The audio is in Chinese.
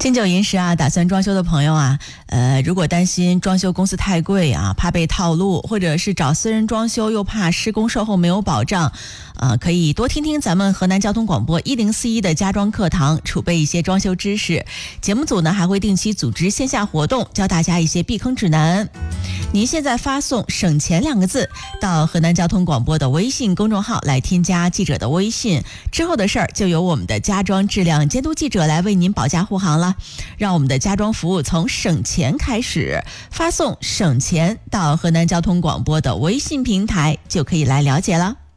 金九银十啊，打算装修的朋友啊，如果担心装修公司太贵啊，怕被套路，或者是找私人装修又怕施工售后没有保障，可以多听听咱们河南交通广播1041的家装课堂，储备一些装修知识。节目组呢还会定期组织线下活动，教大家一些避坑指南。您现在发送省钱2个字到河南交通广播的微信公众号来添加记者的微信，之后的事儿就由我们的家装质量监督记者来为您保驾护航了。让我们的家装服务从省钱开始，发送省钱到河南交通广播的微信平台就可以来了解了。